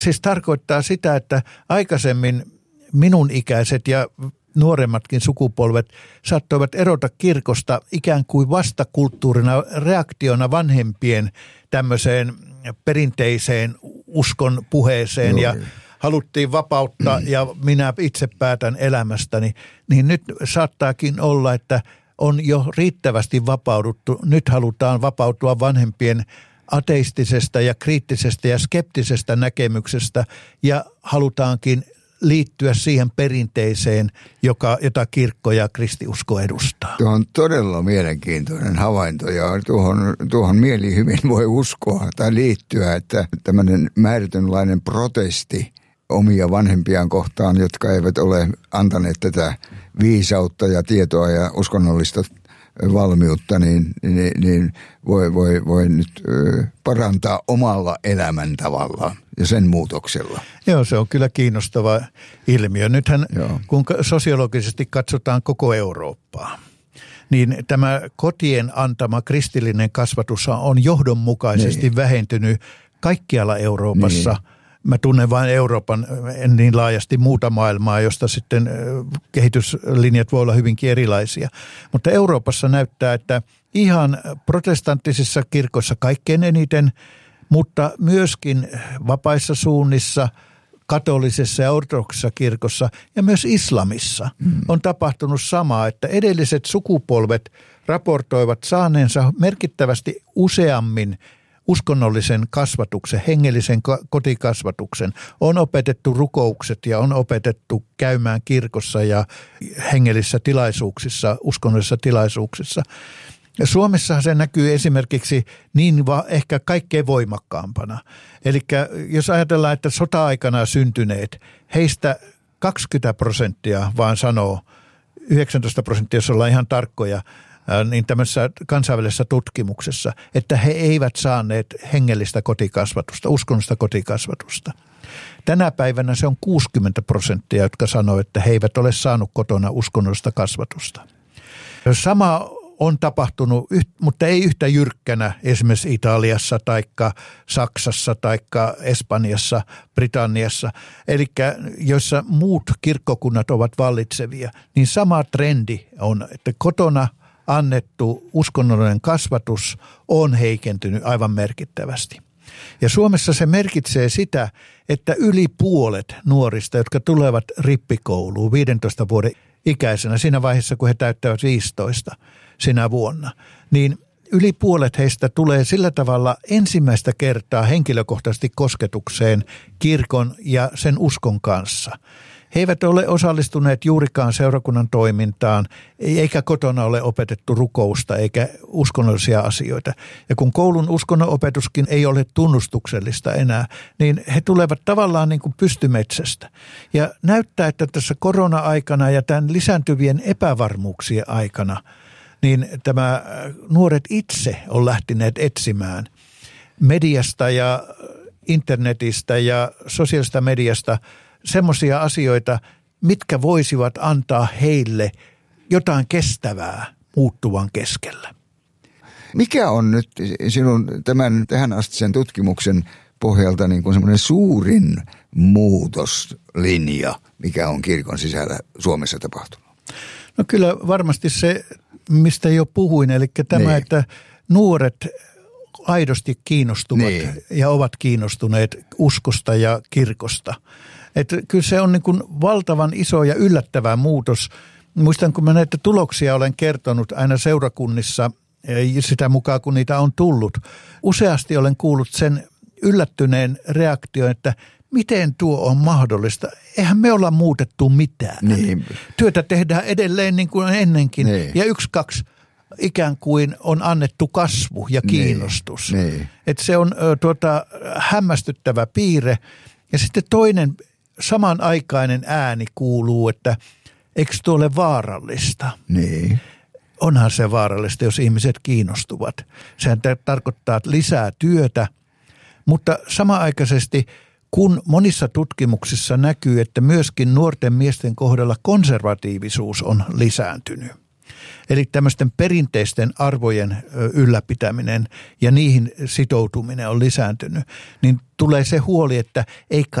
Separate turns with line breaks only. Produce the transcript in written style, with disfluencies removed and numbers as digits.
Siis tarkoittaa sitä, että aikaisemmin minun ikäiset ja nuoremmatkin sukupolvet saattoivat erota kirkosta ikään kuin vastakulttuurina, reaktiona vanhempien tämmöiseen perinteiseen uskon puheeseen ja haluttiin vapauttaa ja minä itse päätän elämästäni, niin nyt saattaakin olla, että on jo riittävästi vapauduttu. Nyt halutaan vapautua vanhempien ateistisesta ja kriittisestä ja skeptisestä näkemyksestä ja halutaankin liittyä siihen perinteiseen, jota kirkko ja kristiusko edustaa.
Tuo on todella mielenkiintoinen havainto ja tuohon mieli hyvin voi uskoa tai liittyä, että tämmöinen määrätynlainen protesti omia vanhempiaan kohtaan, jotka eivät ole antaneet tätä viisautta ja tietoa ja uskonnollista valmiutta, niin voi nyt parantaa omalla elämäntavallaan ja sen muutoksella.
Joo, se on kyllä kiinnostava ilmiö. Nythän kun sosiologisesti katsotaan koko Eurooppaa, niin tämä kotien antama kristillinen kasvatus on johdonmukaisesti vähentynyt kaikkialla Euroopassa. Niin. Mä tunnen vain Euroopan, en niin laajasti muuta maailmaa, josta sitten kehityslinjat voi olla hyvinkin erilaisia. Mutta Euroopassa näyttää, että ihan protestanttisissa kirkoissa kaikkein eniten, mutta myöskin vapaissa suunnissa, katolisessa ja ortodoksissa kirkossa ja myös islamissa on tapahtunut samaa, että edelliset sukupolvet raportoivat saaneensa merkittävästi useammin uskonnollisen kasvatuksen, hengellisen kotikasvatuksen. On opetettu rukoukset ja on opetettu käymään kirkossa ja hengellisissä tilaisuuksissa, uskonnollisissa tilaisuuksissa. Ja Suomessahan se näkyy esimerkiksi ehkä kaikkein voimakkaampana. Eli jos ajatellaan, että sota-aikana syntyneet, heistä 20% vaan sanoo, 19% jos ollaan ihan tarkkoja, niin tämmöisessä kansainvälisessä tutkimuksessa, että he eivät saaneet hengellistä kotikasvatusta, uskonnollista kotikasvatusta. Tänä päivänä se on 60%, jotka sanoo, että he eivät ole saanut kotona uskonnollista kasvatusta. Sama on tapahtunut, mutta ei yhtä jyrkkänä esimerkiksi Italiassa tai Saksassa tai Espanjassa, Britanniassa. Eli joissa muut kirkkokunnat ovat vallitsevia, niin sama trendi on, että kotona annettu uskonnollinen kasvatus on heikentynyt aivan merkittävästi. Ja Suomessa se merkitsee sitä, että yli puolet nuorista, jotka tulevat rippikouluun 15 vuoden ikäisenä siinä vaiheessa, kun he täyttävät 15 sinä vuonna, niin yli puolet heistä tulee sillä tavalla ensimmäistä kertaa henkilökohtaisesti kosketukseen kirkon ja sen uskon kanssa. He eivät ole osallistuneet juurikaan seurakunnan toimintaan, eikä kotona ole opetettu rukousta eikä uskonnollisia asioita. Ja kun koulun uskonnonopetuskin ei ole tunnustuksellista enää, niin he tulevat tavallaan niin kuin pystymetsästä. Ja näyttää, että tässä korona-aikana ja tämän lisääntyvien epävarmuuksien aikana, niin tämä nuoret itse on lähteneet etsimään mediasta ja internetistä ja sosiaalista mediasta semmoisia asioita, mitkä voisivat antaa heille jotain kestävää muuttuvan keskellä.
Mikä on nyt sinun tähän astisen tutkimuksen pohjalta niin kuin semmoinen suurin muutoslinja, mikä on kirkon sisällä Suomessa tapahtunut?
No kyllä varmasti se, mistä jo puhuin, eli tämä, että nuoret aidosti kiinnostuvat ja ovat kiinnostuneet uskosta ja kirkosta. Että kyllä se on niin kuin valtavan iso ja yllättävä muutos. Muistan, kun mä näitä tuloksia olen kertonut aina seurakunnissa sitä mukaan, kun niitä on tullut. Useasti olen kuullut sen yllättyneen reaktion, että miten tuo on mahdollista? Eihän me olla muutettu mitään.
Niin.
Työtä tehdään edelleen niin kuin ennenkin. Niin. Ja 1-2 ikään kuin on annettu kasvu ja kiinnostus.
Niin.
Että se on hämmästyttävä piirre. Ja sitten toinen samanaikainen ääni kuuluu, että eikö tuo ole vaarallista?
Niin.
Onhan se vaarallista, jos ihmiset kiinnostuvat. Sehän tarkoittaa lisää työtä, mutta samanaikaisesti kun monissa tutkimuksissa näkyy, että myöskin nuorten miesten kohdalla konservatiivisuus on lisääntynyt. eli tämmöisten perinteisten arvojen ylläpitäminen ja niihin sitoutuminen on lisääntynyt, niin tulee se huoli, että ei